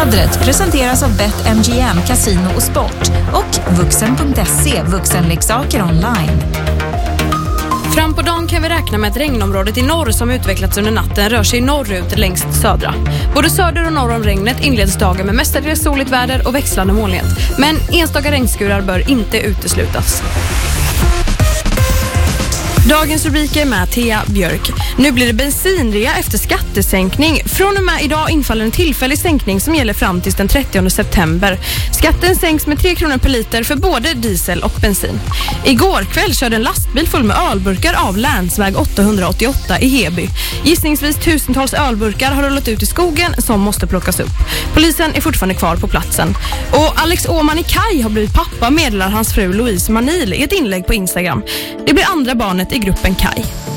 Vädret presenteras av BetMGM, Casino och Sport och Vuxen.se, vuxenleksaker online. Fram på dagen kan vi räkna med att regnområdet i norr som utvecklats under natten rör sig norrut längst södra. Både söder och norr om regnet inleds dagen med mestadels soligt väder och växlande molnighet. Men enstaka regnskurar bör inte uteslutas. Dagens rubriker med Thea Björk. Nu blir det bensinrea efter skattesänkning. Från och med idag infaller en tillfällig sänkning som gäller fram till den 30 september. Skatten sänks med 3 kronor per liter för både diesel och bensin. Igår kväll körde en lastbil full med ölburkar av länsväg 888 i Heby. Gissningsvis tusentals ölburkar har rullat ut i skogen som måste plockas upp. Polisen är fortfarande kvar på platsen. Och Alex Åman i Kaj har blivit pappa, meddelar hans fru Louise Manil i ett inlägg på Instagram. Det blir andra barnet i gruppen Kaj.